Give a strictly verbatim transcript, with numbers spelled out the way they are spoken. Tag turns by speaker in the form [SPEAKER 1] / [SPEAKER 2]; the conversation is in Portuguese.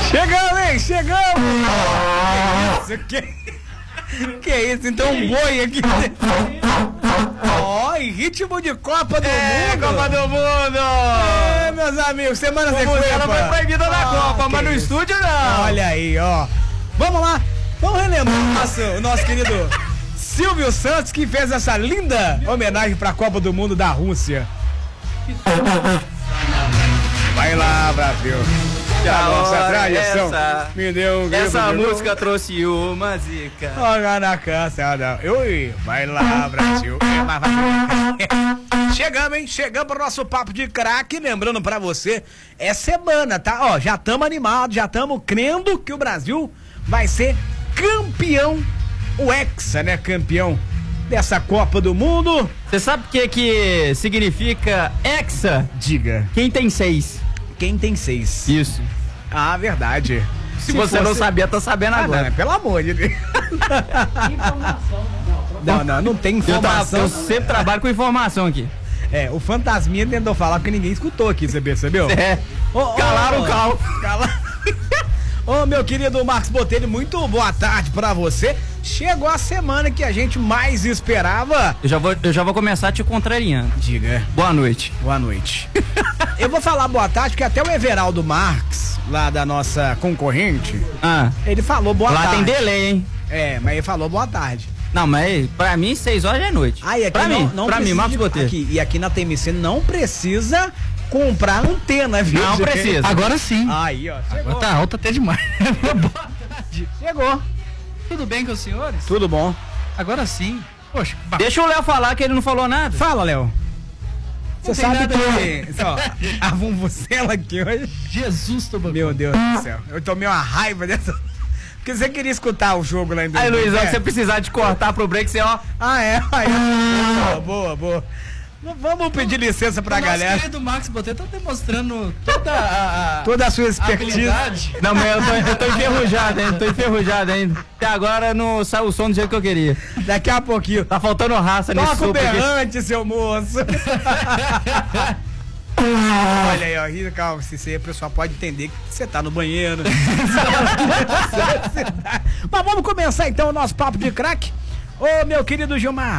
[SPEAKER 1] Chegamos, hein? Chegamos! Que isso? Que, que isso? Então um boi aqui. Ó, oh, em ritmo de Copa do
[SPEAKER 2] é,
[SPEAKER 1] Mundo.
[SPEAKER 2] Copa do Mundo!
[SPEAKER 1] É, meus amigos, semana
[SPEAKER 2] sequência. Ela foi proibida da oh, Copa, mas no isso? Estúdio não.
[SPEAKER 1] Olha aí, ó. Vamos lá, vamos relembrar o nosso, o nosso querido Silvio Santos, que fez essa linda homenagem pra Copa do Mundo da Rússia. Vai lá, Brasil. A nossa tradição me deu um
[SPEAKER 2] essa música novo. Trouxe uma zica.
[SPEAKER 1] Olha na canção. Ui, vai lá, Brasil. Chegamos, hein? Chegamos pro nosso papo de craque. Lembrando pra você, é semana, tá? Ó, já estamos animados, já estamos crendo que o Brasil vai ser campeão, o Hexa, né? Campeão dessa Copa do Mundo.
[SPEAKER 2] Você sabe o que que significa Hexa?
[SPEAKER 1] Diga.
[SPEAKER 2] Quem tem seis?
[SPEAKER 1] Quem tem seis.
[SPEAKER 2] Isso.
[SPEAKER 1] Ah, verdade.
[SPEAKER 2] Se, Se você fosse... não sabia, tá sabendo ah, agora.
[SPEAKER 1] Não, pelo amor de Deus. Informação, não. Não, não, não tem informação.
[SPEAKER 2] Eu, eu sempre trabalho com informação aqui.
[SPEAKER 1] É, o fantasminha tentou falar porque ninguém escutou aqui, você percebeu?
[SPEAKER 2] É. Oh, Calaram oh, o cal.
[SPEAKER 1] Calaram. Ô, oh, meu querido Marcos Botelho, muito boa tarde pra você. Chegou a semana que a gente mais esperava.
[SPEAKER 2] Eu já vou, eu já vou começar te contrariando.
[SPEAKER 1] Diga.
[SPEAKER 2] Boa noite.
[SPEAKER 1] Boa noite. Eu vou falar boa tarde, porque até o Everaldo Marques, lá da nossa concorrente,
[SPEAKER 2] ah.
[SPEAKER 1] ele falou boa
[SPEAKER 2] lá
[SPEAKER 1] tarde.
[SPEAKER 2] Lá tem delay, hein?
[SPEAKER 1] É, mas ele falou boa tarde.
[SPEAKER 2] Não, mas pra mim, seis horas já é noite.
[SPEAKER 1] Ah, e aqui
[SPEAKER 2] pra
[SPEAKER 1] não,
[SPEAKER 2] mim,
[SPEAKER 1] não
[SPEAKER 2] pra mim, Marcos Botelho.
[SPEAKER 1] Aqui, e aqui na T M C não precisa comprar antena, viu?
[SPEAKER 2] Não precisa.
[SPEAKER 3] Agora sim.
[SPEAKER 1] Aí, ó. Chegou.
[SPEAKER 3] Agora tá alta até demais. Boa tarde.
[SPEAKER 1] Chegou.
[SPEAKER 3] Tudo bem com os senhores?
[SPEAKER 1] Tudo bom.
[SPEAKER 3] Agora sim. Poxa,
[SPEAKER 2] deixa o Léo falar que ele não falou nada.
[SPEAKER 1] Fala, Léo. Você sabe que... Só, a vuvuzela aqui hoje...
[SPEAKER 3] Jesus, tô bom.
[SPEAKER 1] Meu Deus do céu. Eu tomei uma raiva dessa... Porque você queria escutar o jogo lá em
[SPEAKER 2] Aí, Luizão, é. se você precisar de cortar pro break, você, ó...
[SPEAKER 1] Ah, é? Aí, boa, boa, boa. Vamos pedir licença pra
[SPEAKER 3] o
[SPEAKER 1] galera.
[SPEAKER 3] O querido Max Botelho tá demonstrando toda a, a
[SPEAKER 1] toda a sua expertise.
[SPEAKER 2] Não, mas eu tô, eu tô enferrujado ainda, tô enferrujado ainda. Até agora não saiu o som do jeito que eu queria.
[SPEAKER 1] Daqui a pouquinho.
[SPEAKER 2] Tá faltando raça nesse
[SPEAKER 1] sopa. Toca o berrante, seu moço. Olha aí, ó, calma, se você, o pessoal pode entender que você tá no banheiro. Mas vamos começar então o nosso papo de craque. Ô, meu querido Gilmar.